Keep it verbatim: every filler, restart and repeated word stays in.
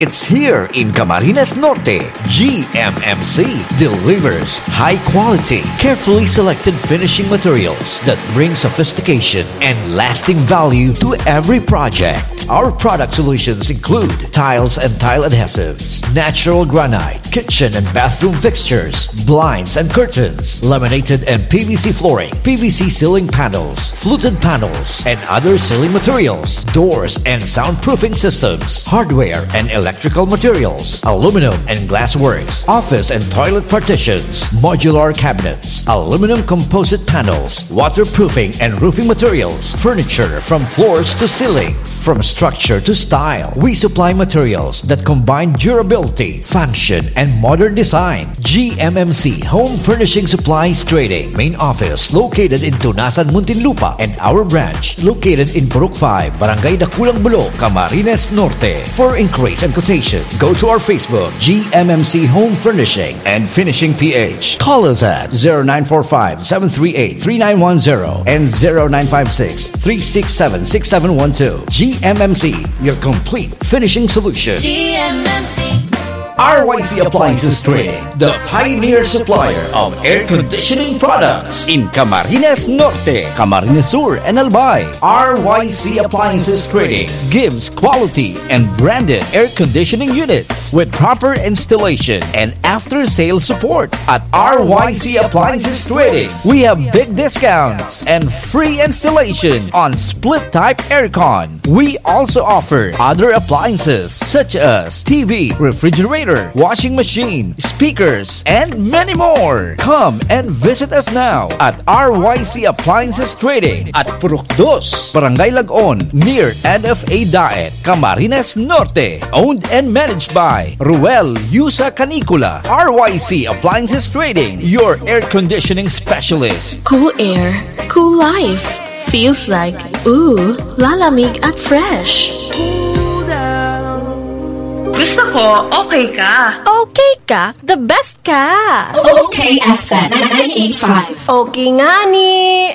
It's here in Camarines Norte. G M M C delivers high-quality, carefully selected finishing materials that bring sophistication and lasting value to every project. Our product solutions include tiles and tile adhesives, natural granite, kitchen and bathroom fixtures, blinds and curtains, laminated and P V C flooring, P V C ceiling panels, fluted panels, and other ceiling materials, doors and soundproofing systems, hardware and electrical materials, aluminum and glass works, office and toilet partitions, modular cabinets, aluminum composite panels, waterproofing and roofing materials, furniture from floors to ceilings, from structure to style. We supply materials that combine durability, function, and modern design. G M M C Home Furnishing Supplies Trading, main office located in Tunasan, Muntinlupa, and our branch located in Purok five, Barangay Dakulang Bulo, Camarines Norte. For inquiries and quotation, go to our Facebook, G M M C Home Furnishing and Finishing P H. Call us at zero nine four five, seven three eight, three nine one zero and zero nine five six, three six seven, six seven one two. G M M C, your complete finishing solution. G M M C. R Y C Appliances Trading, the pioneer supplier of air conditioning products in Camarines Norte, Camarines Sur, and Albay. R Y C Appliances Trading gives quality and branded air conditioning units with proper installation and after-sales support. At R Y C Appliances Trading, we have big discounts and free installation on split-type aircon. We also offer other appliances such as T V, refrigerator, washing machine, speakers, and many more. Come and visit us now at R Y C Appliances Trading at Purok two, Barangay Lagon, near N F A Daet, Camarines Norte. Owned and managed by Ruel Yusa Canicula. R Y C Appliances Trading, your air conditioning specialist. Cool air, cool life. Feels like, ooh, lalamig at fresh. Gusto ko, okay ka. Okay ka? The best ka. Okay F M ninety-eight point five. Okay nga ni.